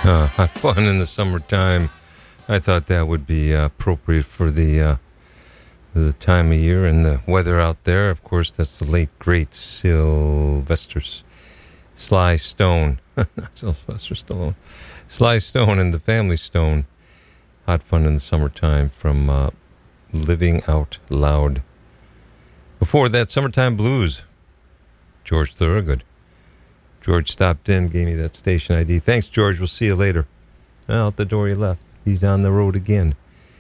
Hot fun in the summertime. I thought that would be appropriate for the time of year and the weather out there. Of course, that's the late, great Sylvester Sly Stone. Not Sylvester Stallone. Sly Stone and the Family Stone. Hot fun in the summertime from Living Out Loud. Before that, Summertime Blues. George Thorogood. George stopped in, gave me that station ID. Thanks, George. We'll see you later. Well, out the door he left. He's on the road again.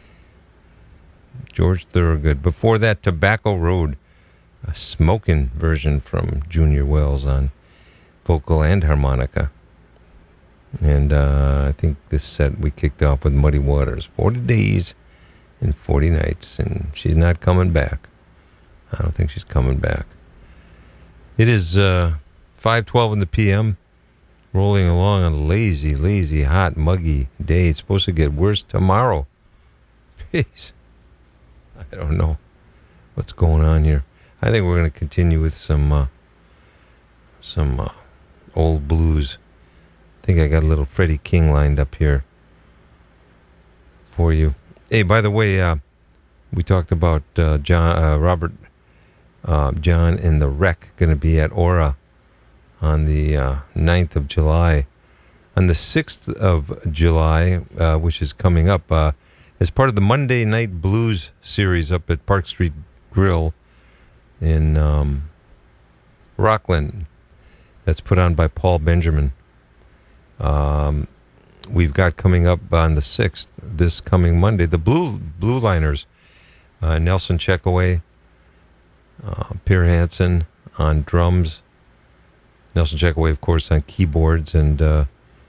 George Thorogood. Before that, Tobacco Road, a smoking version from Junior Wells on vocal and harmonica. And I think this set we kicked off with Muddy Waters. 40 days and 40 nights, and she's not coming back. I don't think she's coming back. It is 5:12 in the p.m., rolling along on a lazy, hot, muggy day. It's supposed to get worse tomorrow. Jeez. I don't know what's going on here. I think we're going to continue with some old blues. I think I got a little Freddie King lined up here for you. Hey, by the way, we talked about Robert John and the Wreck going to be at Aura on the 9th of July. On the 6th of July, which is coming up, as part of the Monday Night Blues series up at Park Street Grill in Rockland, that's put on by Paul Benjamin. We've got coming up on the 6th, this coming Monday, the Blue Liners, Nelson Checkaway, Pierre Hansen on drums, Nelson Checkaway, of course, on keyboards, and a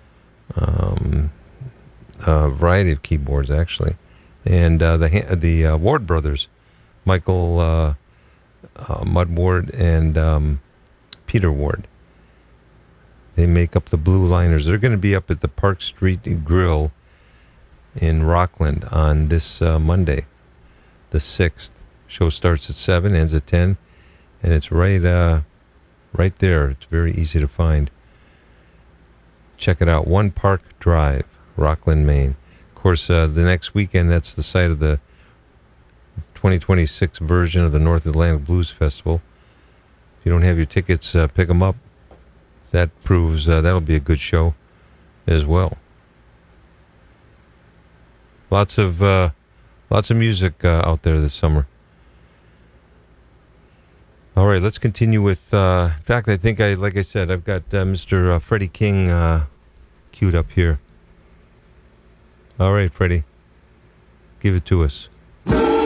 variety of keyboards, actually. And the Ward brothers, Michael Mud Ward and Peter Ward. They make up the Blue Liners. They're going to be up at the Park Street Grill in Rockland on this Monday, the 6th. Show starts at 7, ends at 10, and it's right there. It's very easy to find. Check it out. One Park Drive, Rockland, Maine. Of course, the next weekend, that's the site of the 2026 version of the North Atlantic Blues Festival. If you don't have your tickets, pick them up. That proves that'll be a good show as well. Lots of music out there this summer. All right, let's continue with. In fact, I think like I said, I've got Mr. Freddie King queued up here. All right, Freddie, give it to us.